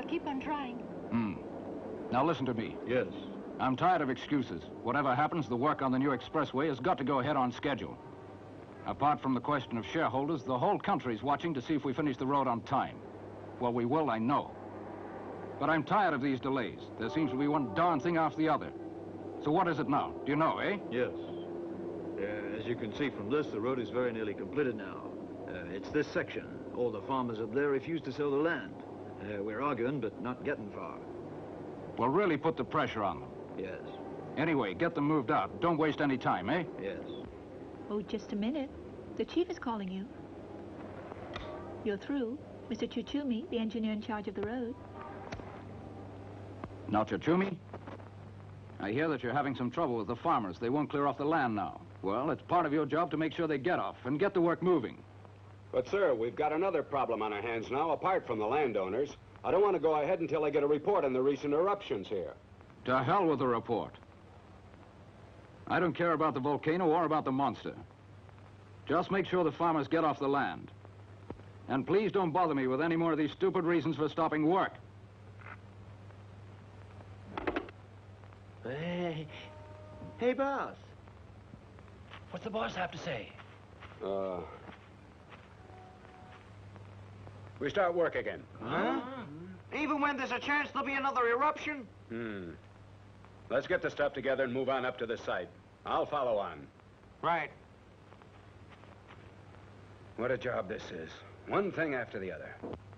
I'll keep on trying. Now listen to me. Yes. I'm tired of excuses. Whatever happens, the work on the new expressway has got to go ahead on schedule. Apart from the question of shareholders, the whole country's watching to see if we finish the road on time. Well, we will, I know. But I'm tired of these delays. There seems to be one darn thing after the other. So what is it now? Do you know, eh? Yes. As you can see from this, the road is very nearly completed now. It's this section. All the farmers up there refuse to sell the land. We're arguing, but not getting far. Well, really put the pressure on them. Yes. Anyway, get them moved out. Don't waste any time, eh? Yes. Oh, just a minute. The chief is calling you. You're through. Mr. Chuchumi, the engineer in charge of the road. Now, Chuchumi, I hear that you're having some trouble with the farmers. They won't clear off the land now. Well, it's part of your job to make sure they get off and get the work moving. But, sir, we've got another problem on our hands now, apart from the landowners. I don't want to go ahead until I get a report on the recent eruptions here. To hell with the report. I don't care about the volcano or about the monster. Just make sure the farmers get off the land. And please don't bother me with any more of these stupid reasons for stopping work. Hey, boss. What's the boss have to say? We start work again. Huh? Even when there's a chance there'll be another eruption? Let's get the stuff together and move on up to the site. I'll follow on. Right. What a job this is. One thing after the other.